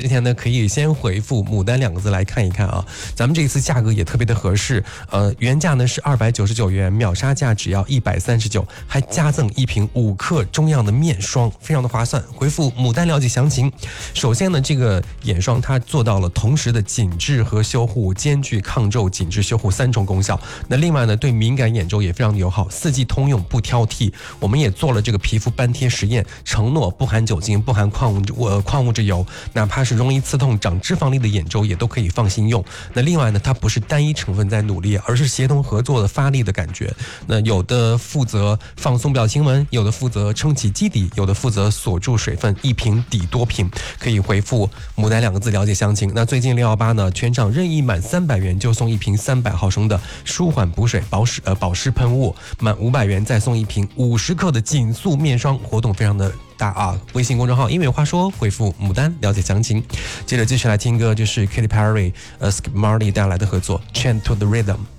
之前呢，可以先回复牡丹2个字来看一看啊。咱们这一次价格也特别的合适，原价呢是299元，秒杀价只要139，还加赠1瓶5克中样的面霜，非常的划算。回复牡丹了解详情。首先呢，这个眼霜它做到了同时的紧致和修护兼具抗皱、紧致、修护3重功效。那另外呢，对敏感眼周也非常的友好，4季通用不挑剔。我们也做了这个皮肤斑贴实验，承诺不含酒精、不含矿物质油，哪怕是容易刺痛、长脂肪粒的眼周也都可以放心用。那另外呢，它不是单一成分在努力，而是协同合作的发力的感觉。那有的负责放松表情纹，有的负责撑起基底，有的负责锁住水分，一瓶抵多瓶。可以回复牡丹2个字了解详情。那最近618呢，全场任意满300元就送1瓶300毫升的舒缓补水保湿喷雾，满500元再送1瓶50克的紧速面霜，活动非常的大啊！微信公众号因为有话说，回复牡丹了解详情。接着继续来听歌，就是 Katy Perry、Skip Marley 带来的合作《Chant to the Rhythm》。